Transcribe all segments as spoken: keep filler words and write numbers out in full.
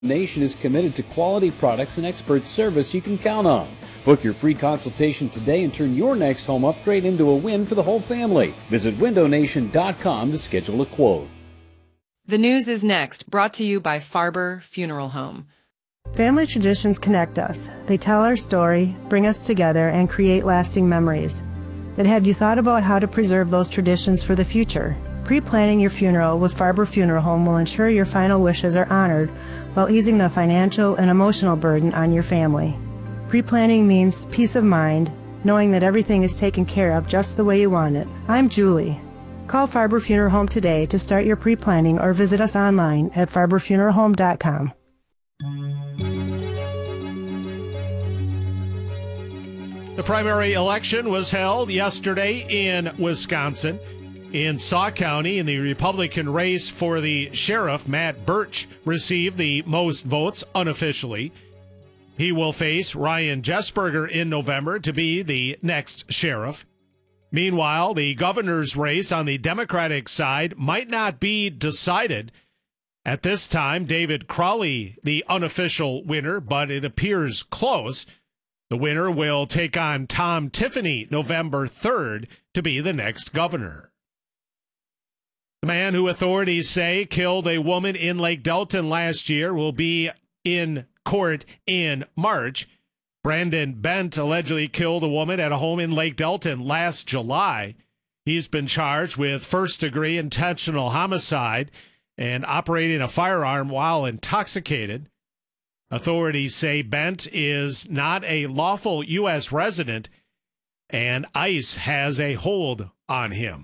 Nation is committed to quality products and expert service you can count on. Book your free consultation today and turn your next home upgrade into a win for the whole family. Visit window nation dot com to schedule a quote. The news is next, brought to you by Farber Funeral Home. Family traditions connect us. They tell our story, bring us together, and create lasting memories. But have you thought about how to preserve those traditions for the future? Pre-planning your funeral with Farber Funeral Home will ensure your final wishes are honored while easing the financial and emotional burden on your family. Pre-planning means peace of mind, knowing that everything is taken care of just the way you want it. I'm Julie. Call Farber Funeral Home today to start your pre-planning or visit us online at farber funeral home dot com. The primary election was held yesterday in Wisconsin. In Sauk County, in the Republican race for the sheriff, Matt Birch received the most votes unofficially. He will face Ryan Jesberger in November to be the next sheriff. Meanwhile, the governor's race on the Democratic side might not be decided. At this time, David Crowley, the unofficial winner, but it appears close. The winner will take on Tom Tiffany November third to be the next governor. The man who authorities say killed a woman in Lake Delton last year will be in court in March. Brandon Bent allegedly killed a woman at a home in Lake Delton last July. He's been charged with first-degree intentional homicide and operating a firearm while intoxicated. Authorities say Bent is not a lawful U S resident, and ICE has a hold on him.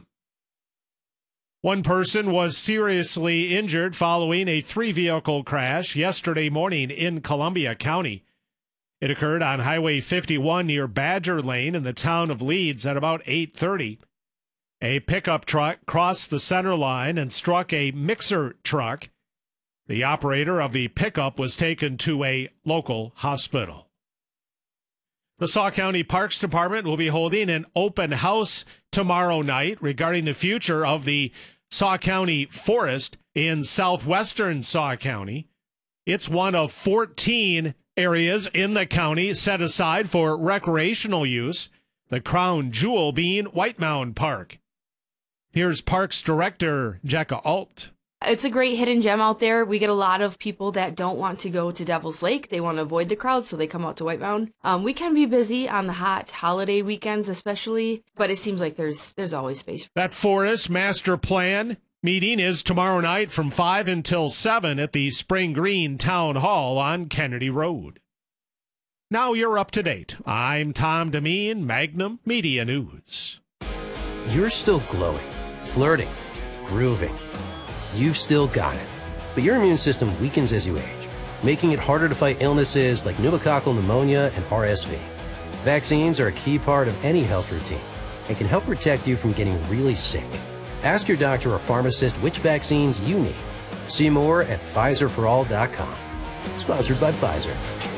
One person was seriously injured following a three-vehicle crash yesterday morning in Columbia County. It occurred on Highway fifty-one near Badger Lane in the town of Leeds at about eight thirty. A pickup truck crossed the center line and struck a mixer truck. The operator of the pickup was taken to a local hospital. The Sauk County Parks Department will be holding an open house tomorrow night regarding the future of the Sauk County Forest in southwestern Sauk County. It's one of fourteen areas in the county set aside for recreational use, the crown jewel being White Mound Park. Here's Parks Director Jekka Alt. It's a great hidden gem out there. We get a lot of people that don't want to go to Devil's Lake. They want to avoid the crowds, so they come out to White Mound. Um, we can be busy on the hot holiday weekends especially, but it seems like there's there's always space. That forest master plan meeting is tomorrow night from five until seven at the Spring Green Town Hall on Kennedy Road. Now you're up to date. I'm Tom Demeen, Magnum Media News. You're still glowing, flirting, grooving. You've still got it. But your immune system weakens as you age, making it harder to fight illnesses like pneumococcal pneumonia and R S V. Vaccines are a key part of any health routine and can help protect you from getting really sick. Ask your doctor or pharmacist which vaccines you need. See more at Pfizer for all dot com. Sponsored by Pfizer.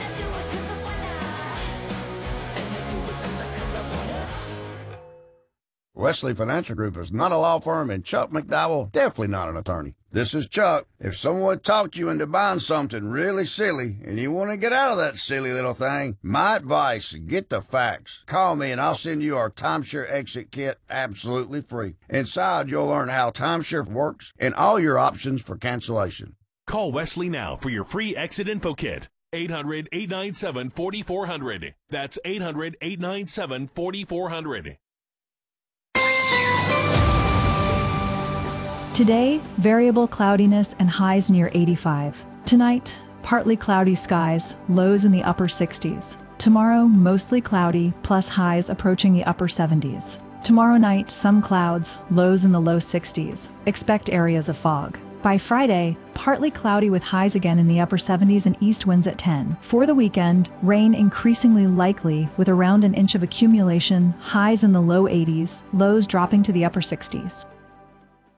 Wesley Financial Group is not a law firm, and Chuck McDowell definitely not an attorney. This is Chuck. If someone talked you into buying something really silly and you want to get out of that silly little thing, my advice, get the facts. Call me and I'll send you our timeshare exit kit absolutely free. Inside, you'll learn how timeshare works and all your options for cancellation. Call Wesley now for your free exit info kit. eight hundred, eight nine seven, four four zero zero. That's eight hundred, eight nine seven, four four zero zero. Today, variable cloudiness and highs near eighty-five. Tonight, partly cloudy skies, lows in the upper sixties. Tomorrow, mostly cloudy, plus highs approaching the upper seventies. Tomorrow night, some clouds, lows in the low sixties. Expect areas of fog. By Friday, partly cloudy with highs again in the upper seventies and east winds at ten. For the weekend, rain increasingly likely with around an inch of accumulation, highs in the low eighties, lows dropping to the upper sixties.